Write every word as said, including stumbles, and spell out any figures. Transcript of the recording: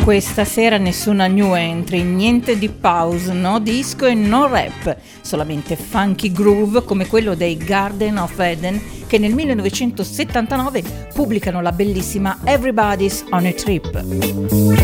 Questa sera nessuna new entry, niente di pause, no disco e no rap, solamente funky groove come quello dei Garden of Eden che nel millenovecentosettantanove pubblicano la bellissima Everybody's on a Trip.